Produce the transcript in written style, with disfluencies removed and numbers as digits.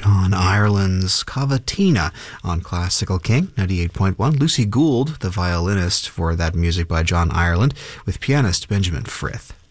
John Ireland's Cavatina on Classical King 98.1. Lucy Gould, the violinist for that music by John Ireland, with pianist Benjamin Frith.